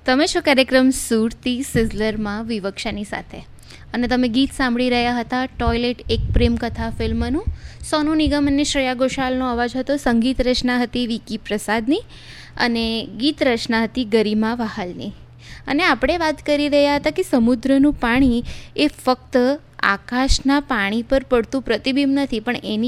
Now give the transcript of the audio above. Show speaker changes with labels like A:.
A: તમે છો કાર્યક્રમ સુરતી સિઝલરમાં વિવક્ષાની સાથે, અને તમે ગીત સાંભળી રહ્યા હતા ટોયલેટ એક પ્રેમ કથા ફિલ્મનું. સોનુ નિગમ અને શ્રેયા ઘોષાલનો અવાજ હતો. સંગીત રચના હતી વિકી પ્રસાદની અને ગીત રચના હતી ગરિમા વહાલની. અને આપણે વાત કરી રહ્યા હતા કે સમુદ્રનું પાણી એ ફક્ત આકાશના પાણી પર પડતું પ્રતિબિંબ નથી, પણ એની